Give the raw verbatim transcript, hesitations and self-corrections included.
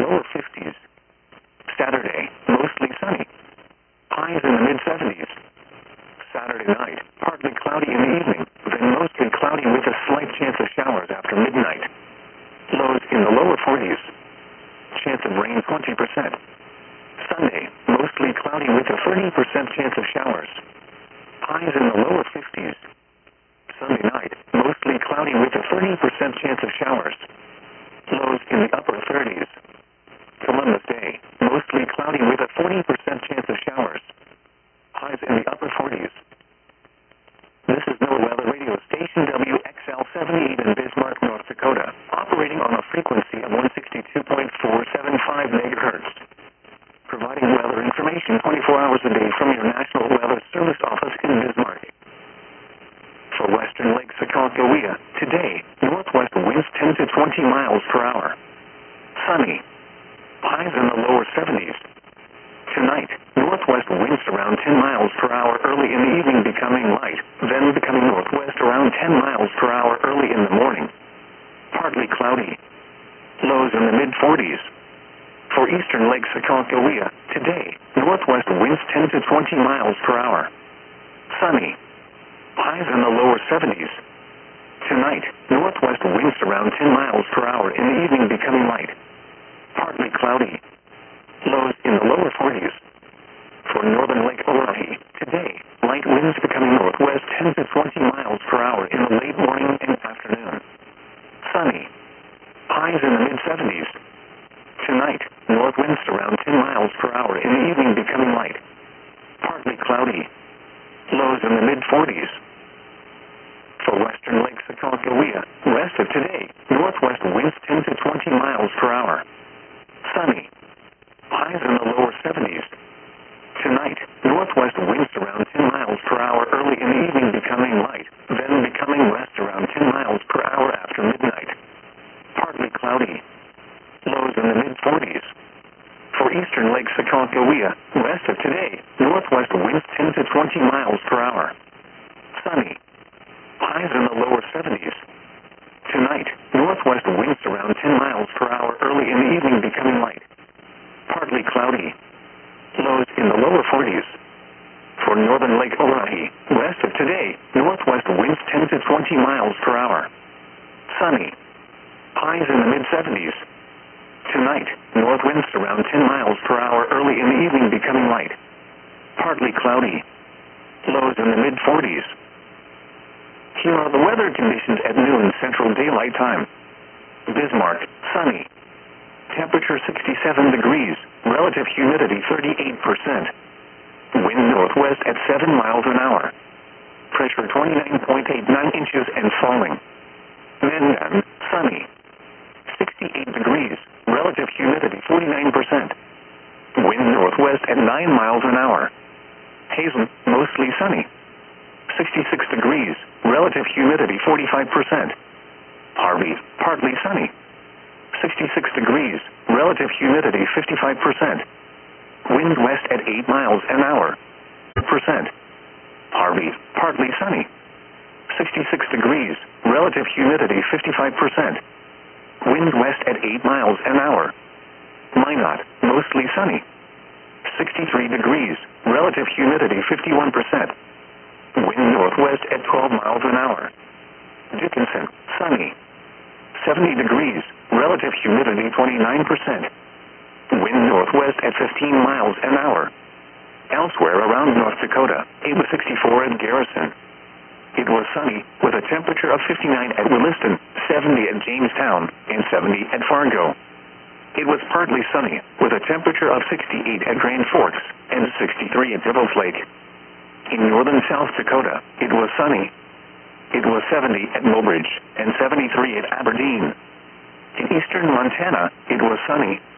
lower fifties. Saturday, mostly sunny. Highs in the mid-seventies. Saturday night, partly cloudy in the evening, then mostly cloudy with a slight chance of showers after midnight. Lows in the lower forties. Chance of rain twenty percent. Sunday, mostly cloudy with a thirty percent chance of showers. Highs in the lower fifties. Sunday night, mostly cloudy with a thirty percent chance of showers. Lows in the upper thirties. Columbus Day, mostly cloudy with a forty percent chance of showers. Highs in the upper forties. This is NOAA Weather Radio Station W X L seventy-eight in Bismarck, North Dakota, operating on a frequency of one sixty-two point four seven five megahertz. Providing weather information twenty-four hours a day from your National Weather Service office in Bismarck. For western Lake Sakakawea, today, northwest winds ten to twenty miles per hour. Sunny. Highs in the lower seventies. Tonight, northwest winds around ten miles per hour early in the evening, becoming light, then becoming northwest around ten miles per hour early in the morning. Partly cloudy. Lows in the mid-forties. For eastern Lake Sakakawea, today, northwest winds ten to twenty miles per hour. Sunny. Highs in the lower seventies. Tonight, northwest winds around ten miles per hour in the evening, becoming light. Partly cloudy. Lows in the lower forties. For northern Lake Oahe, today, light winds becoming northwest ten to twenty miles per hour in the late morning and afternoon. Sunny. Highs in the mid-seventies. Tonight, north winds around ten miles per hour in the evening, becoming light. Partly cloudy. Lows in the mid-forties. For western Lake Sakakawea, west of today, northwest winds ten to twenty miles per hour. Sunny. Highs in the lower seventies. Tonight, northwest winds around ten miles per hour early in the evening, becoming light, then becoming west around ten miles per hour after midnight. Partly cloudy. Lows in the mid-forties. For eastern Lake Sakakawea, west of today, northwest winds ten to twenty miles per hour. Sunny. Highs in the lower seventies. Tonight, northwest winds around ten miles per hour early in the evening, becoming light. Partly cloudy. Lows in the lower forties. For northern Lake Oahe, west of today, northwest winds ten to twenty miles per hour. Sunny. Highs in the mid-seventies. Tonight, north winds around ten miles per hour early in the evening, becoming light. Partly cloudy. Lows in the mid-forties. Here are the weather conditions at noon Central Daylight Time. Bismarck, sunny. Temperature sixty-seven degrees, relative humidity thirty-eight percent. Wind northwest at seven miles an hour. Pressure twenty-nine point eight nine inches and falling. Mandan, sunny. sixty-eight degrees, relative humidity forty-nine percent. Wind northwest at nine miles an hour. Hazen, mostly sunny. sixty-six degrees, relative humidity forty-five percent. Harvey, partly sunny. sixty-six degrees, relative humidity fifty-five percent. Wind west at eight miles an hour. Percent. Harvey, partly sunny. sixty-six degrees, relative humidity fifty-five percent. Wind west at eight miles an hour. Minot, mostly sunny. sixty-three degrees, relative humidity fifty-one percent. Wind northwest at twelve miles an hour. Dickinson, sunny. seventy degrees, relative humidity twenty-nine percent. Wind northwest at fifteen miles an hour. Elsewhere around North Dakota, it was sixty-four at Garrison. It was sunny, with a temperature of fifty-nine at Williston, seventy at Jamestown, and seventy at Fargo. It was partly sunny, with a temperature of sixty-eight at Grand Forks, and sixty-three at Devil's Lake. In northern South Dakota, it was sunny. It was seventy at Mobridge, and seventy-three at Aberdeen. In eastern Montana, it was sunny,